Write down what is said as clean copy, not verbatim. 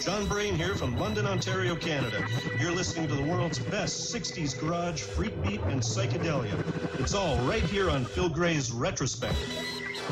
John Brain here from London, Ontario, Canada. You're listening to the world's best 60s garage, freak beat, and psychedelia. It's all right here on Phil Gray's Retrospect.